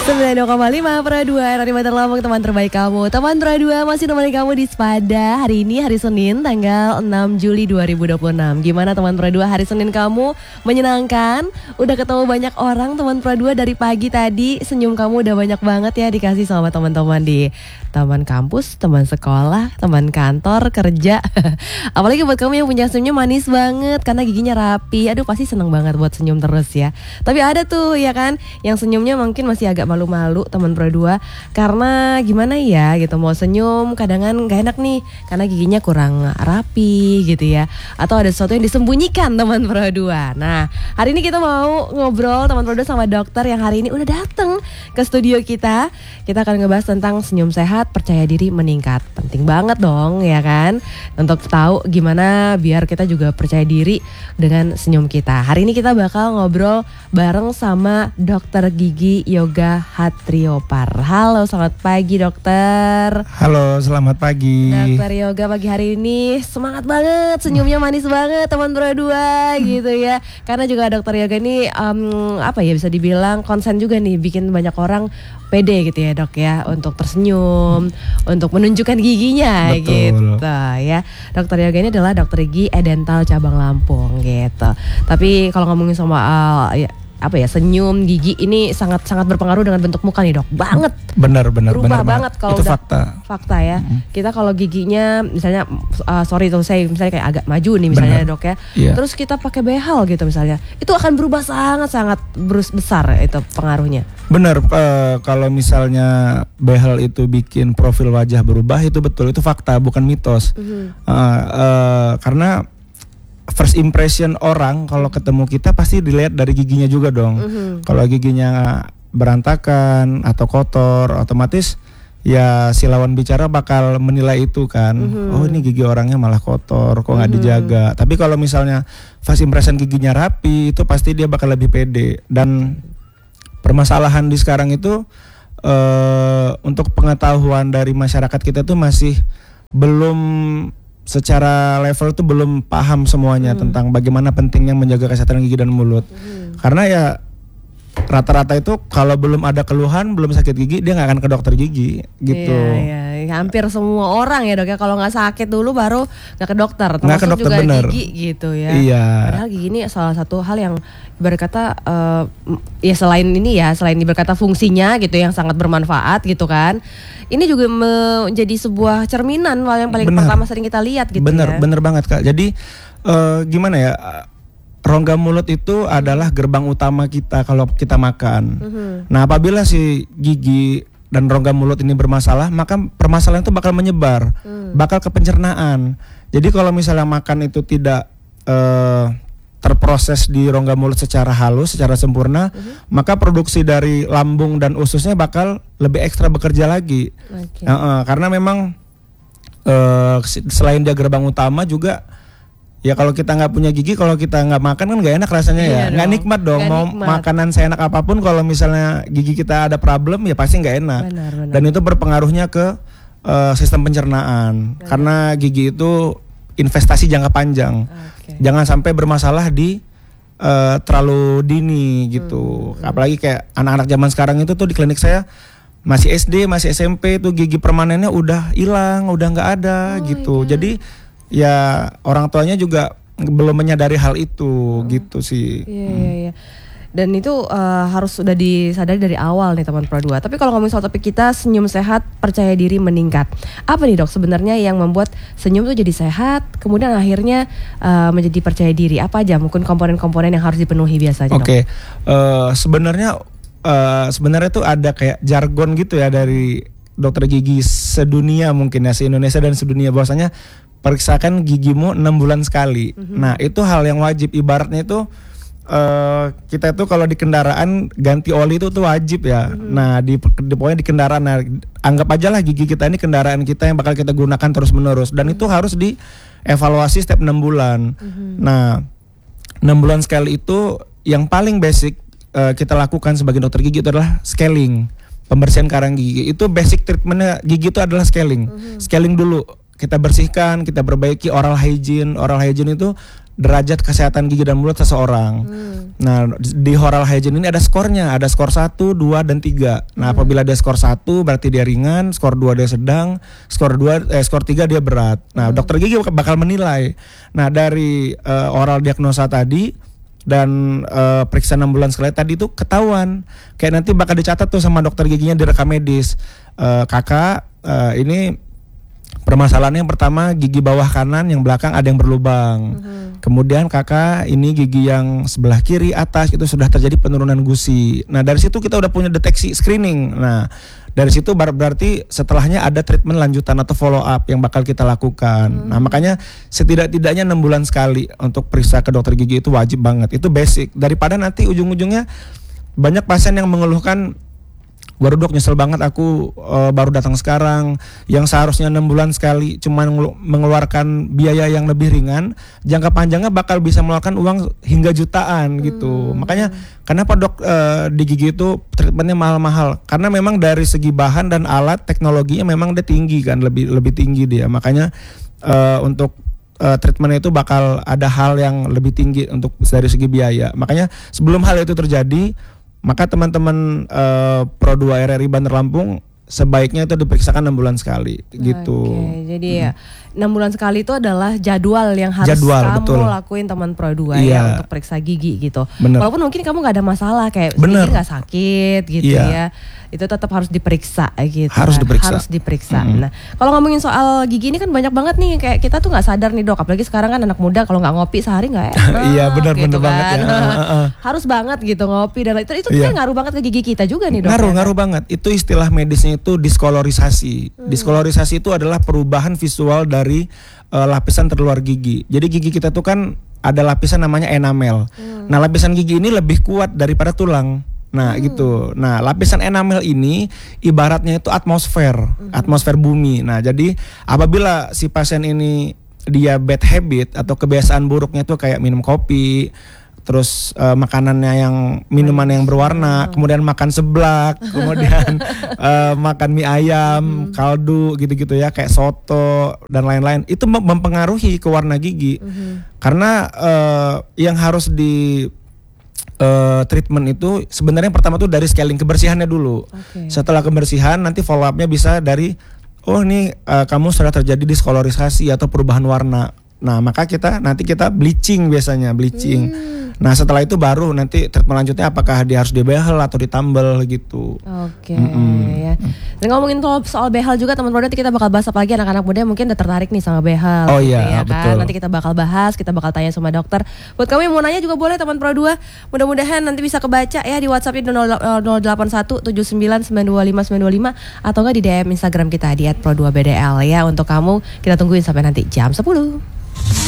92,5 Pro 2 Radio Terlambung, teman terbaik kamu. Teman Pro 2 masih nemani kamu di Sepada. Hari ini hari Senin tanggal 6 Juli 2026. Gimana teman Pro 2, hari Senin kamu menyenangkan? Udah ketemu banyak orang teman Pro 2 dari pagi tadi. Senyum kamu udah banyak banget ya dikasih sama teman-teman di teman kampus, teman sekolah, teman kantor, kerja. Apalagi buat kamu yang punya senyumnya manis banget karena giginya rapi. Aduh, pasti seneng banget buat senyum terus ya. Tapi ada tuh ya kan yang senyumnya mungkin masih agak malu-malu teman Pro 2 karena gimana ya gitu, mau senyum kadang gak enak nih karena giginya kurang rapi gitu ya, atau ada sesuatu yang disembunyikan teman Pro 2. Nah, hari ini kita mau ngobrol teman Pro 2 sama dokter yang hari ini udah datang ke studio kita. Kita akan ngebahas tentang senyum sehat, percaya diri meningkat. Penting banget dong ya kan untuk tahu gimana biar kita juga percaya diri dengan senyum kita. Hari ini kita bakal ngobrol bareng sama Dokter Gigi Yoga Hatriopar. Halo, selamat pagi dokter. Halo, selamat pagi. Dokter Yoga pagi hari ini semangat banget, senyumnya manis banget teman Pro 2 gitu ya. Karena juga Dokter Yoga ini bisa dibilang konsen juga nih bikin banyak orang pede gitu ya dok ya untuk tersenyum, untuk menunjukkan giginya. Betul. Gitu ya. Dokter Yoga ini adalah dokter gigi Edental cabang Lampung gitu. Tapi kalau ngomongin soal senyum gigi ini sangat berpengaruh dengan bentuk muka nih dok, banget. Benar berubah banget kalau itu udah fakta ya. Kita kalau giginya misalnya misalnya kayak agak maju nih misalnya dok ya, terus kita pakai behel gitu misalnya, itu akan berubah sangat besar itu pengaruhnya. Benar, kalau misalnya behel itu bikin profil wajah berubah, itu betul, itu fakta bukan mitos. Karena first impression orang kalau ketemu kita pasti dilihat dari giginya juga dong. Kalau giginya berantakan atau kotor, otomatis ya si lawan bicara bakal menilai itu kan. Oh, ini gigi orangnya malah kotor, kok nggak dijaga. Tapi kalau misalnya first impression giginya rapi, itu pasti dia bakal lebih pede. Dan permasalahan di sekarang itu untuk pengetahuan dari masyarakat kita tuh masih belum secara level itu belum paham semuanya tentang bagaimana pentingnya menjaga kesehatan gigi dan mulut. Karena ya rata-rata itu kalau belum ada keluhan, belum sakit gigi, dia nggak akan ke dokter gigi gitu. Iya, hampir semua orang ya dok ya, kalau nggak sakit dulu baru nggak ke dokter. Nggak ke dokter, juga bener. Gigi gitu ya. Iya. Padahal gigi ini salah satu hal yang berkata selain berkata fungsinya gitu yang sangat bermanfaat gitu kan. Ini juga menjadi sebuah cerminan yang paling pertama sering kita lihat gitu. Bener banget Kak. Jadi gimana ya? Rongga mulut itu adalah gerbang utama kita kalau kita makan. Nah, apabila si gigi dan rongga mulut ini bermasalah, maka permasalahan itu bakal menyebar, bakal ke pencernaan. Jadi kalau misalnya makan itu tidak terproses di rongga mulut secara halus, secara sempurna, maka produksi dari lambung dan ususnya bakal lebih ekstra bekerja lagi. Karena memang selain dia gerbang utama juga, ya kalau kita nggak punya gigi, kalau kita nggak makan kan nggak enak rasanya ya, nggak nikmat dong. Makanan seenak apapun kalau misalnya gigi kita ada problem ya pasti nggak enak. Benar. Dan itu berpengaruhnya ke sistem pencernaan. Karena gigi itu investasi jangka panjang. Jangan sampai bermasalah di terlalu dini gitu. Apalagi kayak anak-anak zaman sekarang itu tuh di klinik saya masih SD, masih SMP tuh gigi permanennya udah hilang, udah nggak ada gitu. Jadi ya orang tuanya juga belum menyadari hal itu gitu sih. Iya. Dan itu harus sudah disadari dari awal nih teman Pro 2. Tapi kalau ngomongin soal topik kita senyum sehat, percaya diri meningkat. Apa nih dok sebenarnya yang membuat senyum tuh jadi sehat, kemudian akhirnya menjadi percaya diri? Apa aja mungkin komponen-komponen yang harus dipenuhi biasanya dok? Sebenarnya tuh ada kayak jargon gitu ya dari dokter gigi sedunia, mungkin ya se-Indonesia dan sedunia, bahwasanya periksakan gigimu 6 bulan sekali. Nah, itu hal yang wajib. Ibaratnya itu kita itu kalau di kendaraan ganti oli itu tuh wajib ya. Nah, pokoknya di kendaraan, nah, anggap aja lah gigi kita ini kendaraan kita yang bakal kita gunakan terus menerus, dan itu harus dievaluasi setiap 6 bulan. Nah, 6 bulan sekali itu yang paling basic kita lakukan sebagai dokter gigi itu adalah scaling, pembersihan karang gigi. Itu basic treatmentnya gigi itu adalah scaling. Scaling dulu, kita bersihkan, kita perbaiki oral hygiene. Oral hygiene itu derajat kesehatan gigi dan mulut seseorang. Nah, di oral hygiene ini ada skornya, ada skor 1, 2, dan 3. Nah, apabila dia skor 1 berarti dia ringan, skor 2 dia sedang, skor 3 dia berat. Nah, dokter gigi bakal menilai. Nah, dari oral diagnosa tadi dan periksa 6 bulan sekali tadi itu ketahuan. Kayak nanti bakal dicatat tuh sama dokter giginya di rekam medis. Kakak, ini permasalahannya yang pertama gigi bawah kanan yang belakang ada yang berlubang. Kemudian kakak ini gigi yang sebelah kiri atas itu sudah terjadi penurunan gusi. Nah dari situ kita udah punya deteksi screening. Nah dari situ berarti setelahnya ada treatment lanjutan atau follow up yang bakal kita lakukan. Nah makanya setidak-tidaknya 6 bulan sekali untuk periksa ke dokter gigi itu wajib banget. Itu basic. Daripada nanti ujung-ujungnya banyak pasien yang mengeluhkan, waduh dok nyesel banget aku baru datang sekarang, yang seharusnya 6 bulan sekali cuman mengeluarkan biaya yang lebih ringan, jangka panjangnya bakal bisa mengeluarkan uang hingga jutaan gitu. Makanya kenapa dok di gigi itu treatmentnya mahal-mahal, karena memang dari segi bahan dan alat teknologinya memang dia tinggi kan, lebih tinggi dia. Makanya untuk treatment itu bakal ada hal yang lebih tinggi untuk dari segi biaya. Makanya sebelum hal itu terjadi, maka teman-teman Pro 2 RRI Bandar Lampung sebaiknya itu diperiksakan 6 bulan sekali gitu. Oke, jadi ya 6 bulan sekali itu adalah jadwal yang harus kamu lakuin teman Pro 2 ya untuk periksa gigi gitu. Bener. Walaupun mungkin kamu gak ada masalah kayak gigi gak sakit gitu ya. Itu tetap harus diperiksa gitu. Harus diperiksa. Nah, kalau ngomongin soal gigi ini kan banyak banget nih, kayak kita tuh nggak sadar nih dok, apalagi sekarang kan anak muda kalau nggak ngopi sehari nggak iya benar gitu banget ya. Harus banget gitu ngopi dan itu kan ngaruh banget ke gigi kita juga nih dok. Ngaruh banget. Itu istilah medisnya itu diskolorisasi. Diskolorisasi itu adalah perubahan visual dari lapisan terluar gigi. Jadi gigi kita tuh kan ada lapisan namanya enamel. Nah, lapisan gigi ini lebih kuat daripada tulang. Nah gitu. Nah lapisan enamel ini ibaratnya itu atmosfer bumi. Nah jadi apabila si pasien ini dia bad habit atau kebiasaan buruknya itu kayak minum kopi, terus makanannya yang minuman yang berwarna, kemudian makan seblak, kemudian makan mie ayam, kaldu gitu-gitu ya, kayak soto dan lain-lain, itu mempengaruhi ke warna gigi. Karena yang harus di treatment itu sebenarnya yang pertama tuh dari scaling kebersihannya dulu. Setelah kebersihan nanti follow up-nya bisa dari kamu sudah terjadi diskolorisasi atau perubahan warna. Nah, maka nanti kita bleaching biasanya, Nah, setelah itu baru nanti treatment lanjutnya apakah dia harus dibehel atau ditambal gitu. Ya. Dan ngomongin soal behel juga teman-teman, nanti kita bakal bahas apa lagi, anak-anak muda mungkin udah tertarik nih sama behel. Betul. Nanti kita bakal bahas, kita bakal tanya sama dokter. Buat kamu yang mau nanya juga boleh teman Pro 2. Mudah-mudahan nanti bisa kebaca ya di WhatsApp itu 0817992595 atau enggak di DM Instagram kita di @pro2bdl ya. Untuk kamu kita tungguin sampai nanti jam 10.